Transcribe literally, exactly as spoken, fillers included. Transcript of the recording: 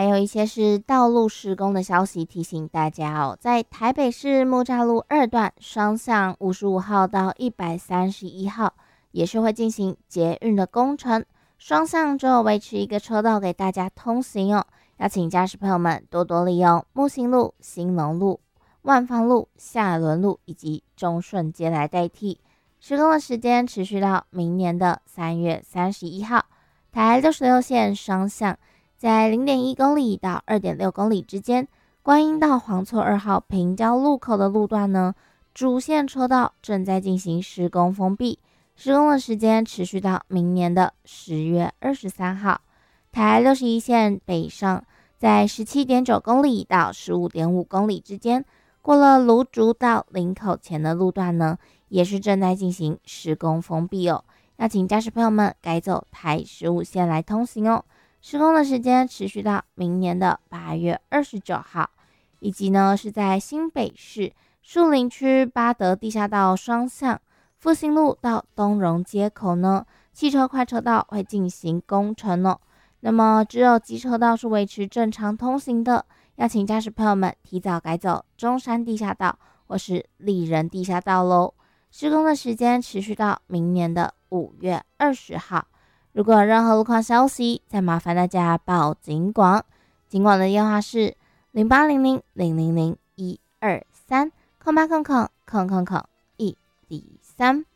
还有一些是道路施工的消息，提醒大家哦，在台北市木栅路二段双向五十五号到一百三十一号也是会进行捷运的工程，双向只有维持一个车道给大家通行哦。要请驾驶朋友们多多利用木星路、兴隆路、万芳路、下仑路以及中顺街来代替。施工的时间持续到明年的三月三十一号。台六十六线双向在 零点一公里到 二点六公里之间，观音到黄厝二号平交路口的路段呢，主线车道正在进行施工封闭，施工的时间持续到明年的十月二十三号。台六十一线北上在 十七点九公里到 十五点五公里之间，过了芦竹到林口前的路段呢，也是正在进行施工封闭哦。要请驾驶朋友们改走台十五线来通行哦。施工的时间持续到明年的八月二十九号，以及呢是在新北市树林区八德地下道双向复兴路到东荣街口呢，汽车快车道会进行工程哦。那么只有机车道是维持正常通行的，要请驾驶朋友们提早改走中山地下道或是丽人地下道咯。施工的时间持续到明年的五月二十号。如果有任何路况消息，再麻烦大家报警广。警广的电话是零八零零零零零一二三空八空空空空空一零三。